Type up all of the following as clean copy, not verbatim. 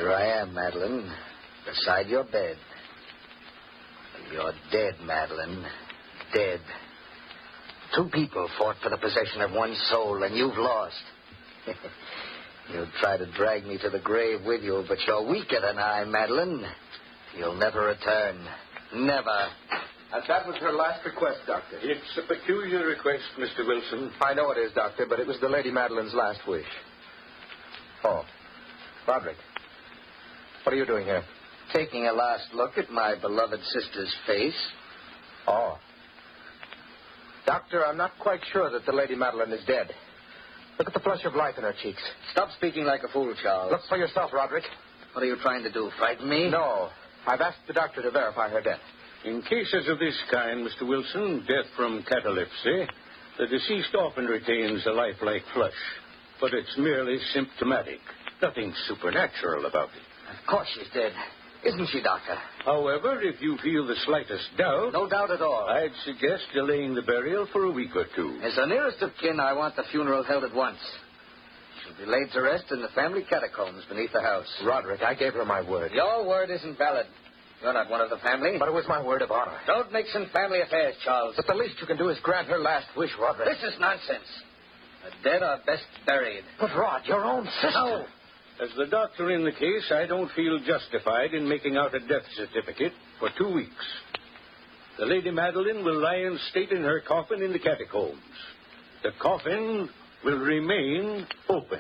Here I am, Madeline, beside your bed. You're dead, Madeline. Dead. 2 people fought for the possession of one soul, and you've lost. You'll try to drag me to the grave with you, but you're weaker than I, Madeline. You'll never return. Never. And that was her last request, Doctor. It's a peculiar request, Mr. Wilson. I know it is, Doctor, but it was the Lady Madeline's last wish. Oh. Roderick. What are you doing here? Taking a last look at my beloved sister's face. Oh. Doctor, I'm not quite sure that the Lady Madeline is dead. Look at the flush of life in her cheeks. Stop speaking like a fool, Charles. Look for yourself, Roderick. What are you trying to do, frighten me? No. I've asked the doctor to verify her death. In cases of this kind, Mr. Wilson, death from catalepsy, the deceased often retains a lifelike flush. But it's merely symptomatic. Nothing supernatural about it. Of course she's dead. Isn't she, Doctor? However, if you feel the slightest doubt... No doubt at all. I'd suggest delaying the burial for a week or 2. As the nearest of kin, I want the funeral held at once. She'll be laid to rest in the family catacombs beneath the house. Roderick, I gave her my word. Your word isn't valid. You're not one of the family. But it was my word of honor. Don't mix in family affairs, Charles. But the least you can do is grant her last wish, Roderick. This is nonsense. The dead are best buried. But, Rod, your own sister. No. As the doctor in the case, I don't feel justified in making out a death certificate for 2 weeks. The Lady Madeline will lie in state in her coffin in the catacombs. The coffin will remain open.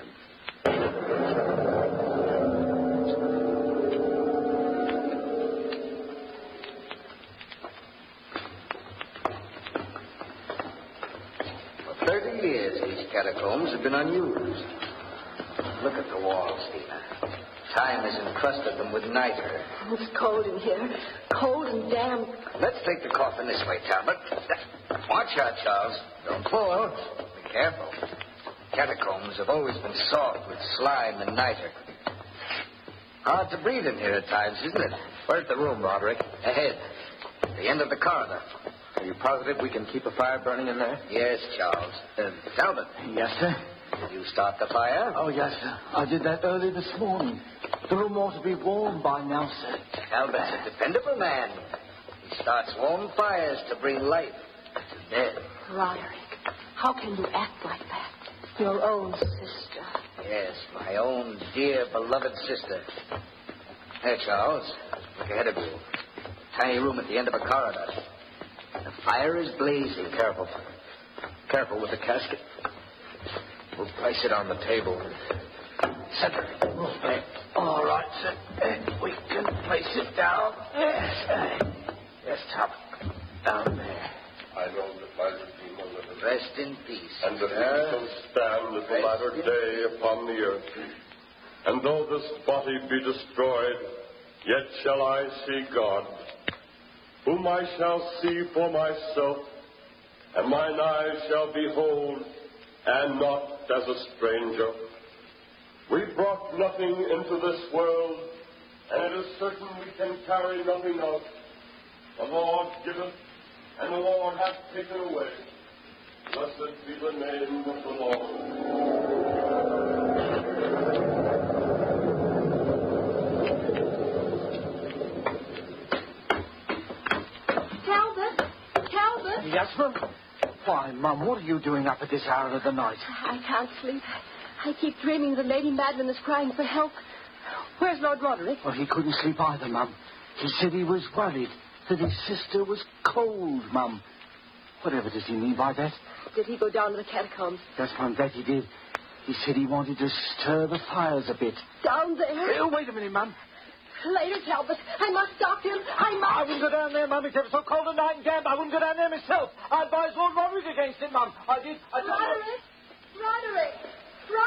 For 30 years, these catacombs have been unused. Look at the walls, Stina. Time has encrusted them with niter. Oh, it's cold in here. Cold and damp. Let's take the coffin this way, Talbot. Watch out, Charles. Don't fall. Be careful. Catacombs have always been soft with slime and niter. Hard to breathe in here at times, isn't it? Where's the room, Roderick? Ahead. At the end of the corridor. Are you positive we can keep a fire burning in there? Yes, Charles. Talbot. Yes, sir. Did you start the fire? Oh, yes, sir. I did that early this morning. The room ought to be warm by now, sir. Talbot's a dependable man. He starts warm fires to bring life to dead. Roderick, how can you act like that? Your own sister. Yes, my own dear, beloved sister. Here, Charles. Look ahead of you. Tiny room at the end of a corridor. The fire is blazing. Careful. Careful with the casket. We'll place it on the table. Center. All right, sir. We can place it down. Yes, top. Down there. I know that my Redeemer liveth, Rest in peace. and that he shall stand at the latter day upon the earth. And though this body be destroyed, yet shall I see God, whom I shall see for myself, and mine eyes shall behold, and not as a stranger. We brought nothing into this world, and it is certain we can carry nothing out. The Lord giveth, and the Lord hath taken away. Blessed be the name of the Lord. Talbot? Yes, ma'am? Why, Mum, what are you doing up at this hour of the night? I can't sleep. I keep dreaming that Lady Madeline is crying for help. Where's Lord Roderick? Well, he couldn't sleep either, Mum. He said he was worried that his sister was cold, Mum. Whatever does he mean by that? Did he go down to the catacombs? Yes, Mum, that he did. He said he wanted to stir the fires a bit. Down there? Wait a minute, Mum. Later, Talbot. I must stop him. I wouldn't go down there, Mum. It's ever so cold at night and damp. I wouldn't go down there myself. I advised Lord Roderick against it, Mum. I did. Roderick! Roderick!